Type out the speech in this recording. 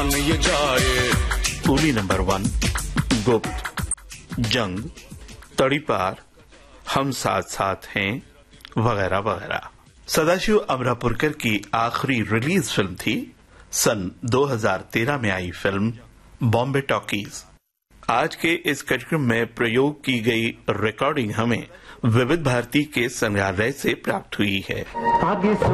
जान ये जाए। कूली नंबर 1, गुप्त, जंग, तड़ीपार, हम साथ साथ हैं, वगैरह वगैरह। सदाशिव अमरापुरकर की आखिरी रिलीज फिल्म थी सन 2013 में आई फिल्म बॉम्बे टॉकीज। आज के इस कार्यक्रम में प्रयोग की गई रिकॉर्डिंग हमें विविध भारती के संग्रहालय से प्राप्त हुई है।